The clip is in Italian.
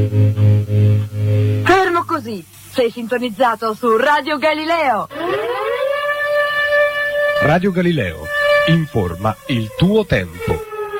Fermo così, sei sintonizzato su Radio Galileo. Radio Galileo, informa il tuo tempo.